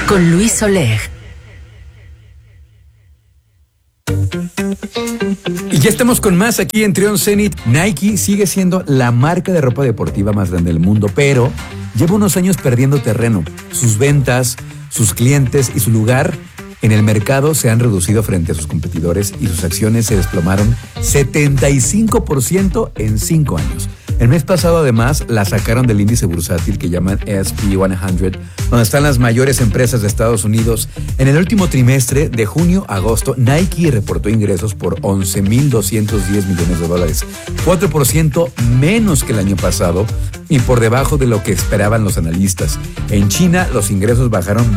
con Luis Soler. Y ya estamos con más aquí en Trión Zenit. Nike sigue siendo la marca de ropa deportiva más grande del mundo, pero lleva unos años perdiendo terreno. Sus ventas, sus clientes y su lugar en el mercado se han reducido frente a sus competidores y sus acciones se desplomaron 75% en 5 años. El mes pasado, además, la sacaron del índice bursátil que llaman SP100, donde están las mayores empresas de Estados Unidos. En el último trimestre, de junio a agosto, Nike reportó ingresos por $11,210 millones, 4% menos que el año pasado y por debajo de lo que esperaban los analistas. En China, los ingresos bajaron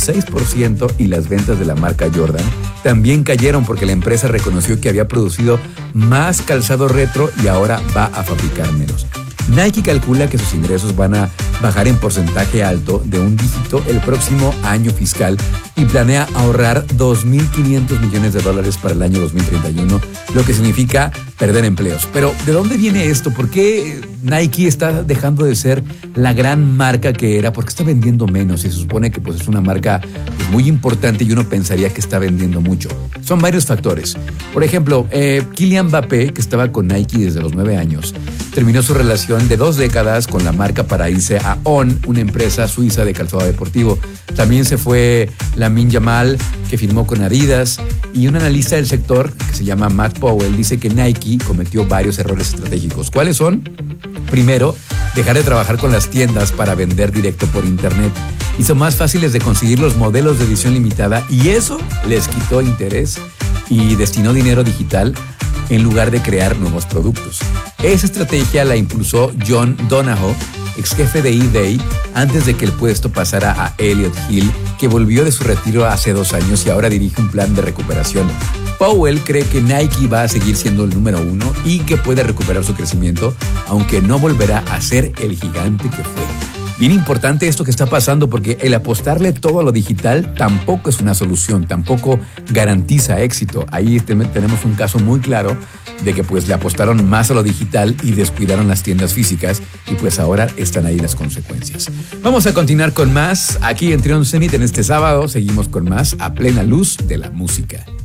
26% y las ventas de la marca Jordan también cayeron porque la empresa reconoció que había producido más calzado retro y ahora va a fabricar menos. Nike calcula que sus ingresos van a bajar en porcentaje alto de un dígito el próximo año fiscal y planea ahorrar $2,500 millones para el año 2031, lo que significa perder empleos. Pero, ¿de dónde viene esto? ¿Por qué Nike está dejando de ser la gran marca que era? ¿Por qué está vendiendo menos? Y se supone que es una marca muy importante y uno pensaría que está vendiendo mucho. Son varios factores. Por ejemplo, Kylian Mbappé, que estaba con Nike desde los 9 años, terminó su relación de 2 décadas con la marca para irse a On, una empresa suiza de calzado deportivo. También se fue Lamine Yamal, que firmó con Adidas, y un analista del sector, que se llama Matt Powell, dice que Nike cometió varios errores estratégicos. ¿Cuáles son? Primero, dejar de trabajar con las tiendas para vender directo por internet. Hizo más fáciles de conseguir los modelos de edición limitada y eso les quitó interés y destinó dinero digital en lugar de crear nuevos productos. Esa estrategia la impulsó John Donahoe, ex jefe de eBay, antes de que el puesto pasara a Elliot Hill, que volvió de su retiro hace 2 años y ahora dirige un plan de recuperación. Powell cree que Nike va a seguir siendo el número 1 y que puede recuperar su crecimiento, aunque no volverá a ser el gigante que fue. Bien importante esto que está pasando porque el apostarle todo a lo digital tampoco es una solución, tampoco garantiza éxito. Ahí tenemos un caso muy claro de que le apostaron más a lo digital y descuidaron las tiendas físicas y ahora están ahí las consecuencias. Vamos a continuar con más aquí en Trión Zenit en este sábado. Seguimos con más a plena luz de la música.